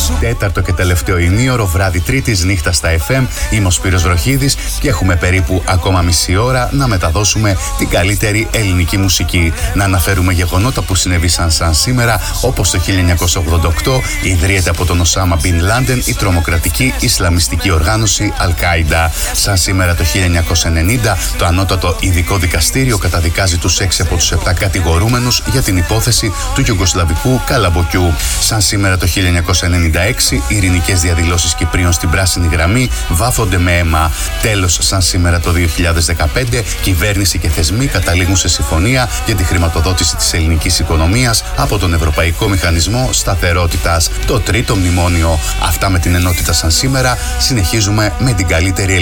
Τέταρτο και τελευταίο ημίωρο, βράδυ Τρίτης, νύχτα στα FM. Είμαι ο Σπύρος Βροχίδης και έχουμε περίπου ακόμα μισή ώρα να μεταδώσουμε την καλύτερη ελληνική μουσική. Να αναφέρουμε γεγονότα που συνέβησαν σαν σήμερα, όπως το 1988 ιδρύεται από τον Οσάμα Μπιν Λάντεν η τρομοκρατική Ισλαμιστική οργάνωση Αλ-Κάιντα. Σαν σήμερα το 1990 το Ανώτατο Ειδικό Δικαστήριο καταδικάζει τους 6 από τους 7 κατηγορούμενους για την υπόθεση του Ιουγκοσλαβικού καλαμποκιού. Σαν σήμερα το 1996 οι ειρηνικές διαδηλώσεις Κυπρίων στην Πράσινη Γραμμή βάφονται με αίμα. Τέλος, σαν σήμερα το 2015 κυβέρνηση και θεσμοί καταλήγουν σε συμφωνία για τη χρηματοδότηση της ελληνικής οικονομίας από τον Ευρωπαϊκό Μηχανισμό Σταθερότητας, το τρίτο μνημόνιο. Αυτά με την ενότητα σαν σήμερα. Συνεχίζουμε με την καλύτερη